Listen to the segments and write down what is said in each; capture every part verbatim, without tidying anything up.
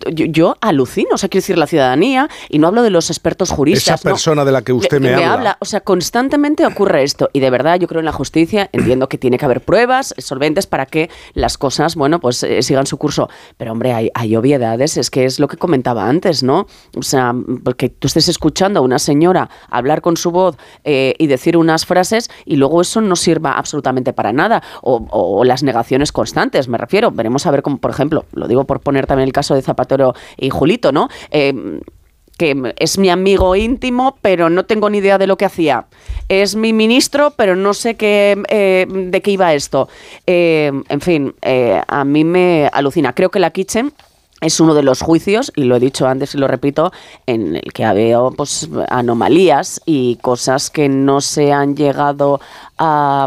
yo, yo alucino, o sea, quiero decir, la ciudadanía, y no hablo de los expertos juristas. Esa persona, ¿no?, de la que usted le, me, me habla. habla. O sea, constantemente ocurre esto, y de verdad yo creo en la justicia, entiendo que tiene que haber pruebas solventes para que las cosas, bueno, pues eh, sigan su curso. Pero, hombre, hay, hay obviedades, es que es lo que comentaba antes, ¿no? O sea, porque tú estés escuchando a una señora hablar con su voz eh, y decir unas frases y luego eso no sirva absolutamente para nada. O, o las negaciones constantes, me refiero. Veremos a ver cómo, por ejemplo, lo digo por poner también el caso de Zapatero y Julito, ¿no? Eh, que es mi amigo íntimo, pero no tengo ni idea de lo que hacía. Es mi ministro, pero no sé qué, eh, de qué iba esto. Eh, en fin, eh, a mí me alucina. Creo que la Kitchen es uno de los juicios, y lo he dicho antes y lo repito, en el que ha habido pues, anomalías y cosas que no se han llegado a,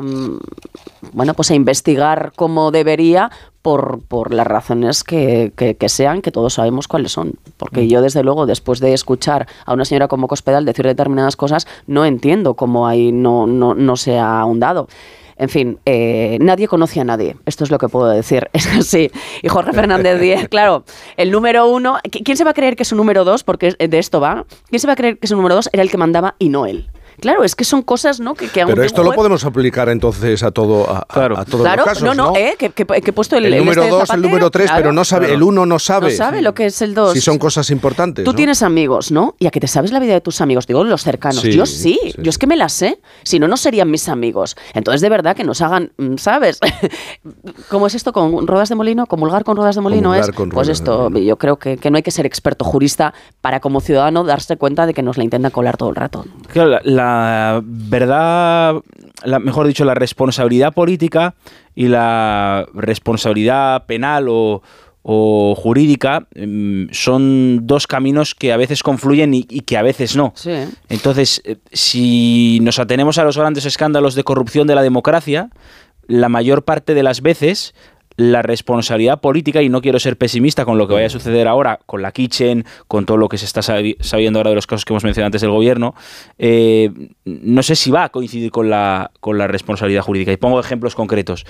bueno, pues a investigar como debería, por, por las razones que, que, que sean, que todos sabemos cuáles son. Porque yo, desde luego, después de escuchar a una señora como Cospedal decir determinadas cosas, no entiendo cómo ahí no, no, no se ha ahondado. En fin, eh, nadie conoce a nadie. Esto es lo que puedo decir. Es así. Y Jorge Fernández Díez, claro, el número uno... ¿Quién se va a creer que su número dos, porque de esto va, quién se va a creer que su número dos era el que mandaba y no él? Claro, es que son cosas, ¿no? Que, que Pero esto juez... lo podemos aplicar entonces a todo a, claro. a todos claro, los casos, no, no, ¿no? Eh, que, que, que he puesto el, el, el número dos, este el número tres, claro, pero no sabe, claro. El uno no sabe. No sabe lo que es el dos. Si son cosas importantes. Tú ¿no? tienes amigos, ¿no? Y a que te sabes la vida de tus amigos, digo, los cercanos. Sí, yo sí, sí, yo es que me las sé. Si no, no serían mis amigos. Entonces, de verdad, que nos hagan, ¿sabes? ¿Cómo es esto con ruedas de molino? ¿Comulgar con ruedas de molino? Comulgar es? Con pues esto, yo creo que, que no hay que ser experto jurista para, como ciudadano, darse cuenta de que nos la intentan colar todo el rato. Claro, la, la verdad... La, mejor dicho, la responsabilidad política y la responsabilidad penal o, o jurídica eh, son dos caminos que a veces confluyen y, y que a veces no. Sí. Entonces, eh, si nos atenemos a los grandes escándalos de corrupción de la democracia, la mayor parte de las veces la responsabilidad política, y no quiero ser pesimista con lo que vaya a suceder ahora con la Kitchen, con todo lo que se está sabiendo ahora de los casos que hemos mencionado antes del gobierno, eh, no sé si va a coincidir con la, con la responsabilidad jurídica. Y pongo ejemplos concretos.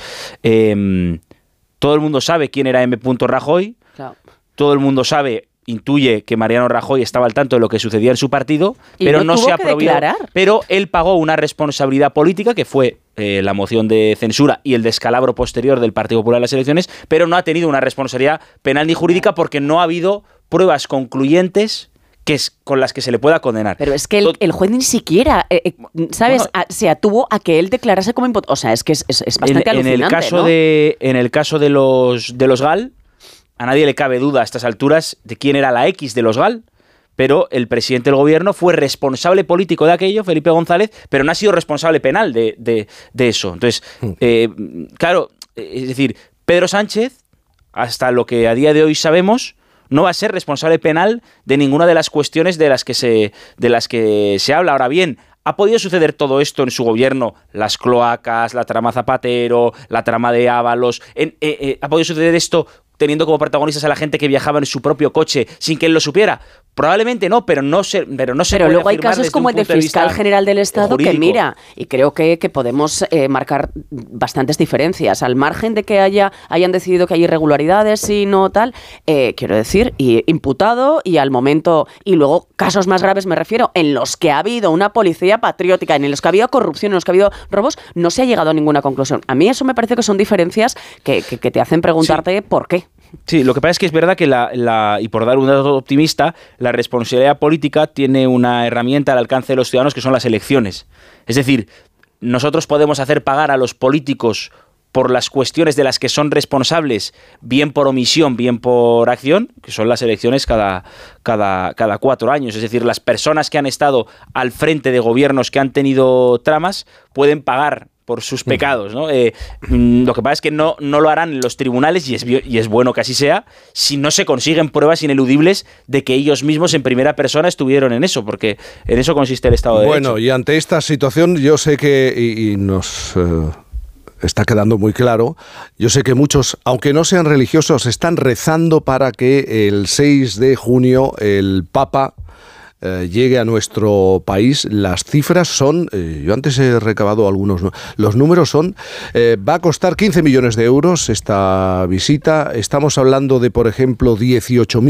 Eh, todo el mundo sabe quién era M. Rajoy, claro. Todo el mundo sabe, intuye que Mariano Rajoy estaba al tanto de lo que sucedía en su partido, y pero no, no tuvo se ha que prohibido. Declarar. Pero él pagó una responsabilidad política que fue eh, la moción de censura y el descalabro posterior del Partido Popular en las elecciones, pero no ha tenido una responsabilidad penal ni jurídica porque no ha habido pruebas concluyentes que es con las que se le pueda condenar. Pero es que el, el juez ni siquiera, eh, eh, ¿sabes? Bueno, a, se atuvo a que él declarase como imputado. O sea, es que es, es, es bastante en, alucinante, en el caso ¿no? de En el caso de los, de los GAL, a nadie le cabe duda a estas alturas de quién era la X de los GAL, pero el presidente del gobierno fue responsable político de aquello, Felipe González, pero no ha sido responsable penal de, de, de eso. Entonces, eh, claro, es decir, Pedro Sánchez, hasta lo que a día de hoy sabemos, no va a ser responsable penal de ninguna de las cuestiones de las que se, de las que se habla. Ahora bien, ¿ha podido suceder todo esto en su gobierno? Las cloacas, la trama Zapatero, la trama de Ábalos. En, eh, eh, ¿Ha podido suceder esto teniendo como protagonistas a la gente que viajaba en su propio coche sin que él lo supiera? Probablemente no, pero no se, pero no se Pero puede luego hay afirmar casos desde como un el de punto de fiscal vista general del Estado jurídico. Que mira, y creo que, que podemos eh, marcar bastantes diferencias, al margen de que haya hayan decidido que hay irregularidades y no tal, eh, quiero decir, y imputado y al momento, y luego casos más graves me refiero, en los que ha habido una policía patriótica, en los que ha habido corrupción, en los que ha habido robos, no se ha llegado a ninguna conclusión. A mí eso me parece que son diferencias que, que, que te hacen preguntarte sí. por qué. Sí, lo que pasa es que es verdad que, la, la y por dar un dato optimista, la responsabilidad política tiene una herramienta al alcance de los ciudadanos que son las elecciones. Es decir, nosotros podemos hacer pagar a los políticos por las cuestiones de las que son responsables, bien por omisión, bien por acción, que son las elecciones cada, cada, cada cuatro años. Es decir, las personas que han estado al frente de gobiernos que han tenido tramas pueden pagar por sus pecados, ¿no? Eh, lo que pasa es que no, no lo harán en los tribunales, y es, y es bueno que así sea, si no se consiguen pruebas ineludibles de que ellos mismos en primera persona estuvieron en eso, porque en eso consiste el Estado de Derecho. Bueno, y ante esta situación yo sé que, y, y nos eh, está quedando muy claro, yo sé que muchos, aunque no sean religiosos, están rezando para que el seis de junio el Papa Eh, llegue a nuestro país. Las cifras son, eh, yo antes he recabado algunos, los números son, eh, va a costar quince millones de euros esta visita, estamos hablando de, por ejemplo, dieciocho mil